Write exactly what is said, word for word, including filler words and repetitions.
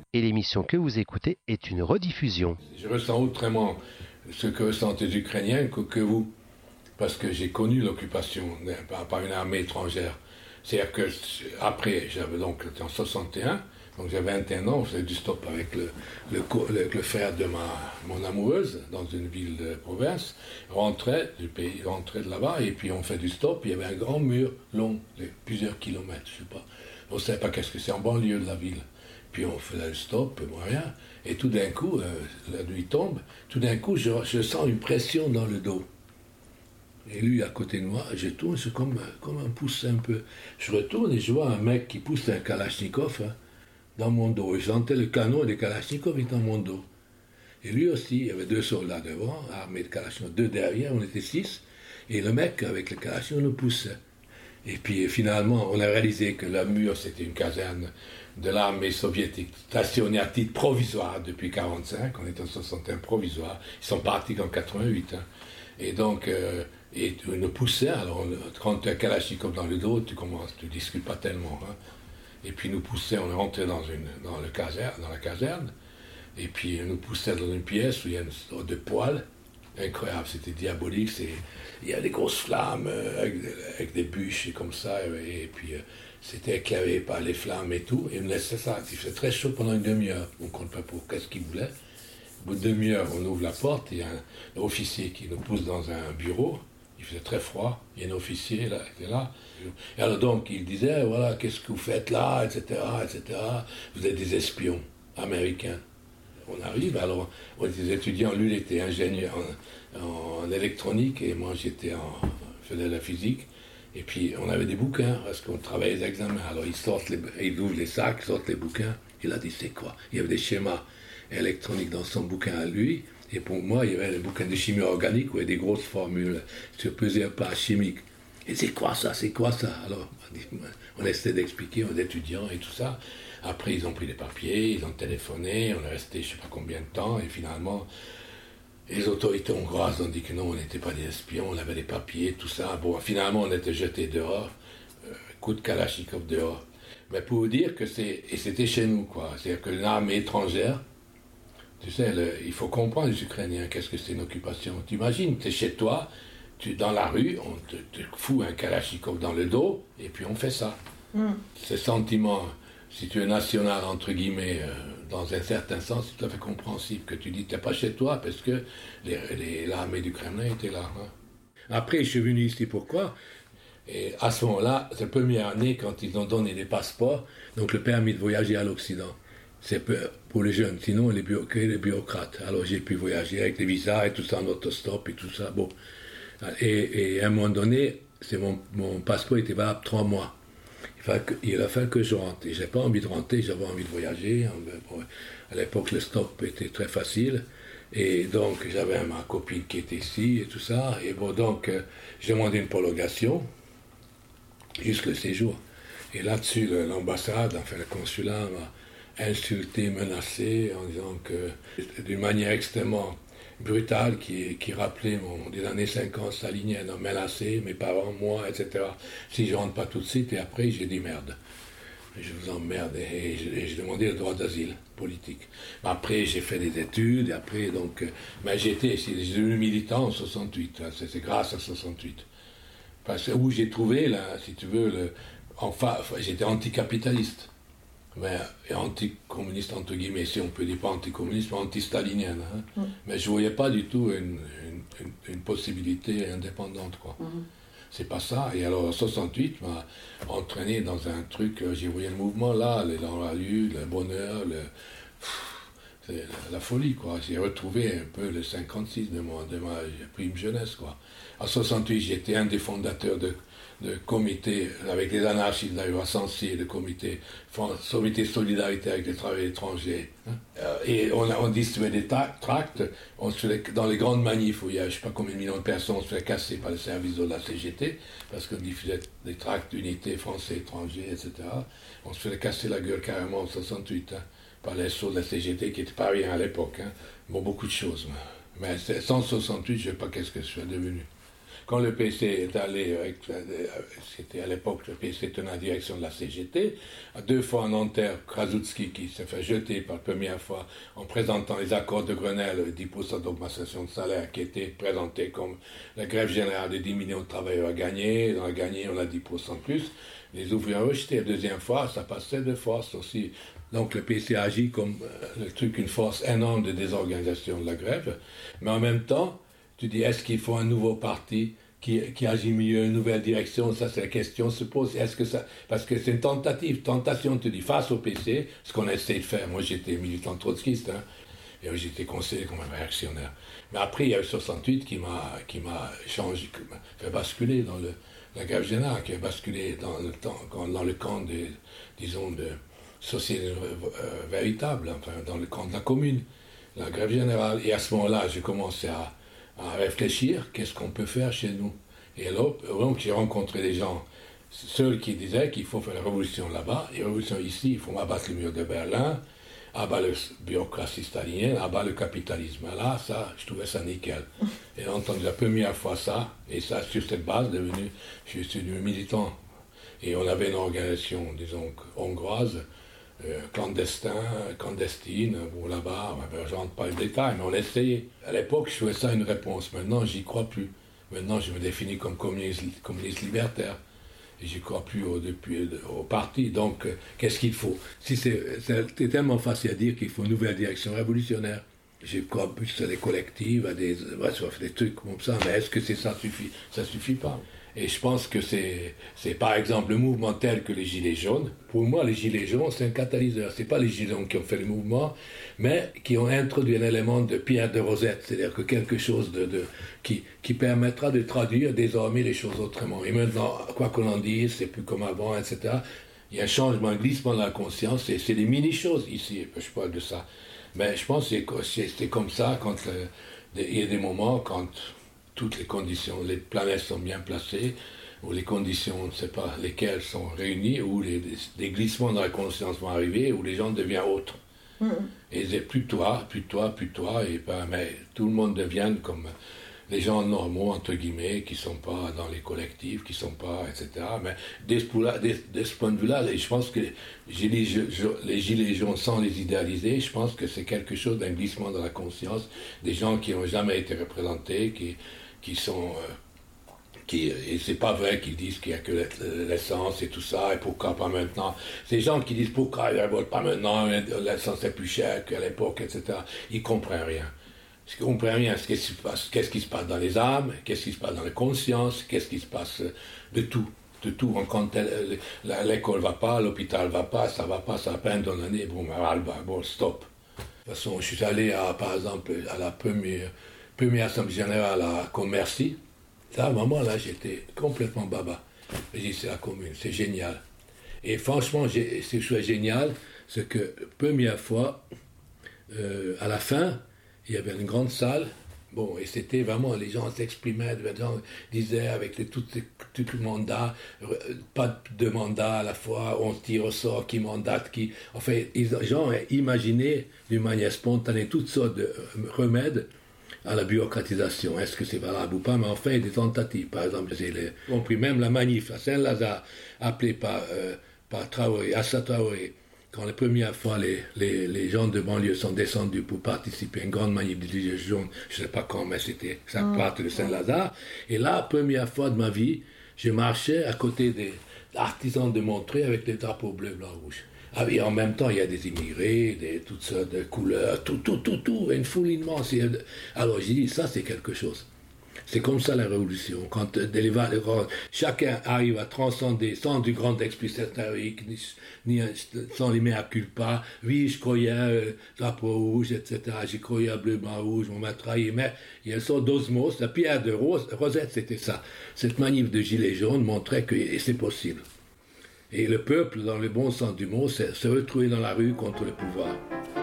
et l'émission que vous écoutez est une rediffusion. Je ressens autrement ce que ressentent les Ukrainiens que, que vous, parce que j'ai connu l'occupation par, par une armée étrangère. C'est-à-dire que après, j'avais donc en soixante et un, donc j'avais vingt et un ans, on faisait du stop avec le, le, le, le frère de ma, mon amoureuse dans une ville de province, rentrait du pays, rentrait de là-bas, et puis on fait du stop, il y avait un grand mur long, de plusieurs kilomètres, je sais pas. On ne savait pas qu'est-ce que c'est en banlieue de la ville. Puis on faisait le stop, rien, et tout d'un coup, euh, la nuit tombe, tout d'un coup, je, je sens une pression dans le dos. Et lui, à côté de moi, je tourne, c'est comme, comme un pouce un peu. Je retourne et je vois un mec qui pousse un kalachnikov, hein, dans mon dos. Et j'entends le canon des kalachnikovs dans mon dos. Et lui aussi, il y avait deux soldats devant, armés de kalachnikov, deux derrière, on était six. Et le mec, avec le kalachnikov, nous poussait. Et puis finalement, on a réalisé que le mur, c'était une caserne de l'armée soviétique, stationnée à titre provisoire depuis quarante-cinq, on est en soixante et un provisoire. Ils sont partis qu'en quatre-vingt-huit. Hein. Et donc, euh, et ils nous poussaient. Alors, quand tu as un kalachnikov dans le dos, tu commences, tu ne discutes pas tellement. Hein. Et puis nous poussaient, on est rentré dans, une, dans, le caserne, dans la caserne, et puis ils nous poussaient dans une pièce où il y a une sorte de poêle, incroyable, c'était diabolique, c'est, il y a des grosses flammes euh, avec, avec des bûches et comme ça, et, et puis euh, c'était éclairé par les flammes et tout, et on laissait ça, il faisait très chaud pendant une demi-heure, on ne compte pas pour qu'est-ce qu'ils voulaient. Au bout de demi-heure, on ouvre la porte, et il y a un, un officier qui nous pousse dans un bureau. Il faisait très froid, il y a un officier là, qui était là. Et alors donc, il disait, voilà, qu'est-ce que vous faites là, et cetera, et cetera. Vous êtes des espions américains. On arrive, alors, on était des étudiants, lui, il était ingénieur en, en électronique, et moi, j'étais en, je faisais la physique. Et puis, on avait des bouquins, parce qu'on travaillait les examens. Alors, ils sortent, les, ils ouvrent les sacs, ils sortent les bouquins. Il a dit, c'est quoi? Il y avait des schémas électroniques dans son bouquin à lui. Et pour moi, il y avait des bouquins de chimie organique où il y avait des grosses formules sur plusieurs pages chimiques. Et c'est quoi ça, c'est quoi ça? Alors, on essaie d'expliquer aux étudiants et tout ça. Après, ils ont pris des papiers, ils ont téléphoné, on est resté je ne sais pas combien de temps, et finalement, les autorités hongroises ont dit que non, on n'était pas des espions, on avait des papiers, tout ça. Bon, finalement, on était jetés dehors, euh, coup de kalachnikov dehors. Mais pour vous dire que c'est, et c'était chez nous, quoi. C'est-à-dire que l'armée étrangère, tu sais, le, il faut comprendre les Ukrainiens, qu'est-ce que c'est une occupation. Tu imagines, tu es chez toi, tu, dans la rue, on te, te fout un kalachnikov dans le dos, et puis on fait ça. Mm. Ce sentiment, si tu es national, entre guillemets, euh, dans un certain sens, c'est tout à fait compréhensible que tu dis, tu n'es pas chez toi, parce que les, les, l'armée du Kremlin était là. Hein. Après, je suis venu ici, pourquoi? Et à ce moment-là, c'est la première année, quand ils ont donné les passeports, donc le permis de voyager à l'Occident. C'est pour les jeunes, sinon les, bureau- les bureaucrates. Alors j'ai pu voyager avec les visas et tout ça en autostop et tout ça. Bon. Et, et à un moment donné, c'est mon, mon passeport était valable trois mois. Il, fallait que, il a fallu que je rentre. Et j'avais pas envie de rentrer, j'avais envie de voyager. Bon, à l'époque, le stop était très facile. Et donc j'avais ma copine qui était ici et tout ça. Et bon, donc j'ai demandé une prolongation jusqu'au séjour. Et là-dessus, l'ambassade, enfin le consulat m'a insulté, menacé, en disant que, d'une manière extrêmement brutale, qui, qui rappelait mon, des années cinquante staliniennes, menacé, mes parents, moi, et cetera. Si je ne rentre pas tout de suite, et après, j'ai dit merde. Je vous emmerde, et, et j'ai demandé le droit d'asile politique. Après, j'ai fait des études, et après, donc, mais j'étais, j'ai devenu militant en soixante-huit, hein, c'est, c'est grâce à soixante-huit. Parce que où j'ai trouvé, là, si tu veux, le, enfin, j'étais anticapitaliste. Mais anticommuniste, entre guillemets, si on peut dire pas anticommuniste, mais anti-stalinienne. Hein. Mm. Mais je ne voyais pas du tout une, une, une, une possibilité indépendante, quoi. Mm. C'est pas ça. Et alors, en soixante-huit, m'a entraîné dans un truc, j'ai voyé le mouvement là, dans la rue, le bonheur, le, c'est la, la folie, quoi. J'ai retrouvé un peu le cinquante-six de, mon, de ma prime jeunesse, quoi. En soixante-huit, j'étais un des fondateurs de de comité, avec les anarchistes d'ailleurs, associés de comité, comité solidarité avec les travailleurs étrangers. Hein. Et on, a, on distribuait des tracts, on se faisait, dans les grandes manifs où il y a je ne sais pas combien de millions de personnes, on se faisait casser par le service de la C G T, parce qu'on diffusait des tracts d'unité français, étrangers, et cetera. On se faisait casser la gueule carrément en soixante-huit, hein, par les sauts de la C G T, qui n'était pas rien à l'époque. Hein. Bon, beaucoup de choses. Mais sans soixante-huit, je ne sais pas qu'est-ce que je suis devenu. quand le P C est allé, avec, c'était à l'époque le P C tenait la direction de la C G T, deux fois en Nanterre, Krasutski qui s'est fait jeter pour la première fois en présentant les accords de Grenelle, dix pour cent d'augmentation de salaire, qui était présenté comme la grève générale de dix millions de travailleurs à gagner. On a gagné, on a dix pour cent de plus. Les ouvriers ont rejeté. La deuxième fois, ça passait de force aussi. Donc le P C agit comme euh, le truc, une force énorme de désorganisation de la grève. Mais en même temps, tu dis, est-ce qu'il faut un nouveau parti qui, qui agit mieux, une nouvelle direction? Ça, c'est la question se pose. Est-ce que ça, parce que c'est une tentative, tentation, tu dis, face au P C, ce qu'on essaie de faire. Moi, j'étais militant trotskiste, hein, et j'étais conseiller comme un réactionnaire. Mais après, il y a eu soixante-huit qui m'a, qui m'a changé, qui m'a fait basculer dans le, la grève générale, qui a basculé dans le, temps, dans le camp des, disons, de société euh, véritable, enfin, dans le camp de la commune, la grève générale. Et à ce moment-là, j'ai commencé à, à réfléchir, qu'est-ce qu'on peut faire chez nous. Et alors, donc, j'ai rencontré des gens, ceux qui disaient qu'il faut faire la révolution là-bas, et la révolution ici, il faut abattre le mur de Berlin, abattre la bureaucratie stalinienne, abattre le capitalisme. Là, ça, je trouvais ça nickel. Et j'ai entendu la première fois ça, et ça, sur cette base, devenu, je suis devenu militant. Et on avait une organisation, disons, hongroise, Euh, clandestin, clandestine, bon là-bas, je rentre pas les détails, mais on essayait. À l'époque, je trouvais ça une réponse. Maintenant, j'y crois plus. Maintenant, je me définis comme communiste, communiste libertaire. Et j'y crois plus au, depuis, au parti. Donc, euh, qu'est-ce qu'il faut? Si c'est, c'est, c'est tellement facile à dire qu'il faut une nouvelle direction révolutionnaire. Je crois plus à des collectives, à des, ouais, des trucs comme ça, mais est-ce que c'est, ça suffit? Ça suffit pas. Et je pense que c'est, c'est par exemple le mouvement tel que les Gilets jaunes. Pour moi, les Gilets jaunes, c'est un catalyseur. C'est pas les Gilets jaunes qui ont fait le mouvement, mais qui ont introduit un élément de pierre de Rosette. C'est-à-dire que quelque chose de, de, qui, qui permettra de traduire désormais les choses autrement. Et maintenant, quoi qu'on en dise, c'est plus comme avant, et cetera. Il y a un changement, un glissement de la conscience, et c'est des mini-choses ici, je parle de ça. Mais je pense que c'est, c'est comme ça, quand le, il y a des moments quand toutes les conditions, les planètes sont bien placées, ou les conditions, on ne sait pas lesquelles sont réunies, où les, des glissements dans la conscience vont arriver, où les gens deviennent autres. Mmh. Et c'est plus toi, plus toi, plus toi, et ben, mais tout le monde devient comme les gens normaux, entre guillemets, qui ne sont pas dans les collectifs, qui ne sont pas, et cetera. Mais dès ce, dès, dès ce point de vue-là, je pense que les gilets, les gilets jaunes, sans les idéaliser, je pense que c'est quelque chose d'un glissement dans la conscience, des gens qui n'ont jamais été représentés, qui, qui sont... Euh, Qui, et c'est pas vrai qu'ils disent qu'il n'y a que l'essence et tout ça, et pourquoi pas maintenant. Ces gens qui disent pourquoi ils ne révoltent pas maintenant, l'essence est plus chère qu'à l'époque, et cetera. Ils ne comprennent rien. Ils ne comprennent rien. Qu'est-ce qui se passe, qu'est-ce qui se passe dans les âmes, qu'est-ce qui se passe dans les consciences, qu'est-ce qui se passe de tout. De tout. Quand l'école ne va pas, l'hôpital ne va pas, ça ne va pas, ça va peine dans l'année, bon, bon, stop. De toute façon, je suis allé, à, par exemple, à la première, première assemblée générale à Commercy. Ça, à un moment là, j'étais complètement baba. J'ai dit, c'est la commune, c'est génial. Et franchement, j'ai, ce qui est génial, c'est que, première fois, euh, à la fin, il y avait une grande salle, bon, et c'était vraiment, les gens s'exprimaient, les gens disaient avec les, tout, tout le mandat, pas de mandat à la fois, on tire au sort, qui mandate, qui... Enfin, les gens imaginaient d'une manière spontanée toutes sortes de remèdes à la bureaucratisation. Est-ce que c'est valable ou pas? Mais enfin, il y a des tentatives. Par exemple, j'ai les, compris même la manif à Saint-Lazare, appelée par, euh, par Traoré, Assa Traoré, quand la première fois les, les, les gens de banlieue sont descendus pour participer à une grande manif de Gilets jaunes, je ne sais pas quand, mais c'était ça mmh. part de Saint-Lazare. Et là, première fois de ma vie, je marchais à côté des artisans de Montreuil avec les drapeaux bleu, blanc, rouge. Ah oui, en même temps, il y a des immigrés, des, toutes sortes de couleurs, tout, tout, tout, tout, une foule immense. Alors j'ai dit, ça c'est quelque chose. C'est comme ça la révolution. Quand les, chacun arrive à transcender sans du grand explicit théorique, ni, ni sans les mea culpa. Oui, je croyais euh, drapeau rouge, et cetera. J'ai croyais à bleu, blanc, rouge, on m'a trahi. Mais il y a une sorte d'osmose. La pierre de Rose, Rosette, c'était ça. Cette manif de Gilets jaunes montrait que c'est possible. Et le peuple, dans le bon sens du mot, s'est retrouvé dans la rue contre le pouvoir.